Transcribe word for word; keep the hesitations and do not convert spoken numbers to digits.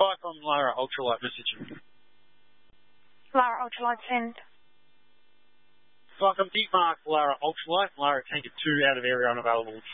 Spike on Lara Ultralight messaging. Lara Ultralight send. Spike on deep mark Lara Ultralight. Lara Tanker two out of area unavailable.